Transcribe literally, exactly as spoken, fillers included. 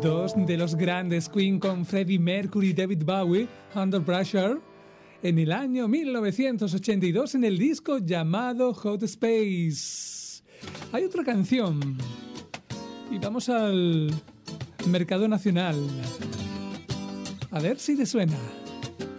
Dos de los grandes, Queen con Freddie Mercury y David Bowie, Under Pressure, en el año mil novecientos ochenta y dos en el disco llamado Hot Space. Hay otra canción y vamos al mercado nacional. A ver si te suena.